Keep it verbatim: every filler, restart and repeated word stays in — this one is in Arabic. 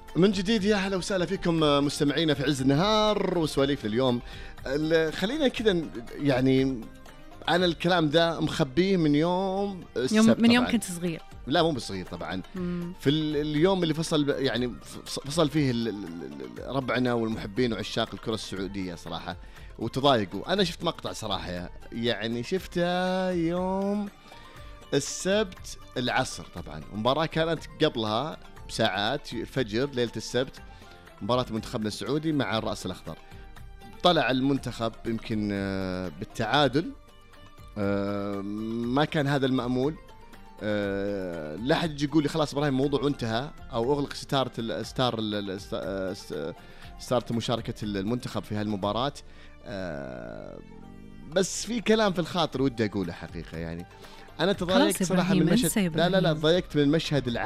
من جديد يا أهلا وسهلا فيكم مستمعينا في عز النهار وسواليف اليوم. خلينا كذا يعني أنا الكلام ده مخبيه من يوم يوم من يوم كنت صغير. لا مو بصغير طبعا. مم. في اليوم اللي فصل يعني فصل فيه ربعنا والمحبين وعشاق الكرة السعودية صراحة وتضايقوا. أنا شفت مقطع صراحة يعني شفته يوم السبت العصر، طبعا المباراة كانت قبلها بساعات الفجر ليلة السبت، مباراة منتخبنا السعودي مع الرأس الأخضر. طلع المنتخب يمكن بالتعادل، ما كان هذا المأمول. لا أحد يجي يقول لي خلاص إبراهيم موضوع انتهى أو أغلق ستارة الستار ستارة مشاركة المنتخب في هالمباراة. بس في كلام في الخاطر ودي أقوله حقيقة، يعني أنا تضايقت صراحة من المشهد. لا لا لا تضايقت من المشهد العام